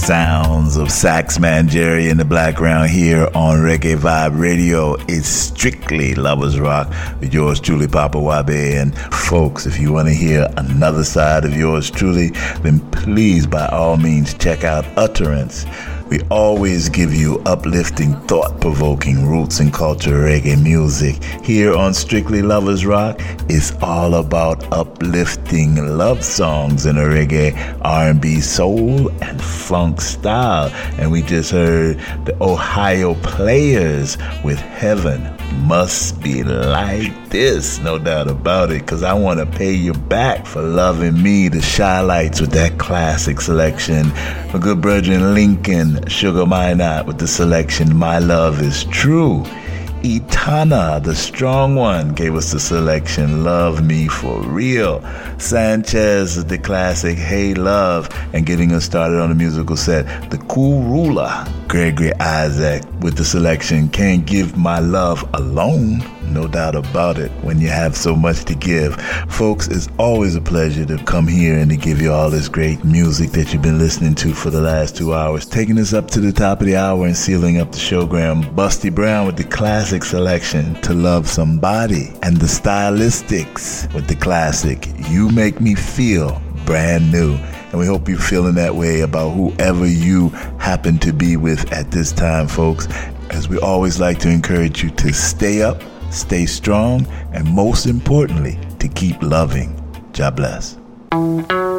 sounds of Saxman Jerry in the background here on Reggae Vibe Radio. It's strictly Lovers Rock with yours truly, Papa Wabe. And folks, if you want to hear another side of yours truly, then please, by all means, check out Utterance. We always give you uplifting, thought-provoking roots and culture reggae music. Here on Strictly Lovers Rock, it's all about uplifting love songs in a reggae, R&B, soul, and funk style. And we just heard the Ohio Players with Heaven Must Be Like This, no doubt about it, because I want to pay you back for loving me. The Shy Lights with that classic selection. My good brethren Lincoln, Sugar Minot with the selection My Love Is True. Etana, the strong one, gave us the selection Love Me For Real. Sanchez, the classic Hey Love, and getting us started on the musical set, the Cool Ruler, Gregory Isaac, with the selection Can't Give My Love Alone. No doubt about it when you have so much to give. Folks, it's always a pleasure to come here and to give you all this great music that you've been listening to for the last 2 hours. Taking us up to the top of the hour and sealing up the showgram, Busty Brown with the classic selection To Love Somebody, and the Stylistics with the classic You Make Me Feel Brand New. And we hope you're feeling that way about whoever you happen to be with at this time, folks. As we always like to encourage you to stay up, stay strong, and most importantly, to keep loving. God bless.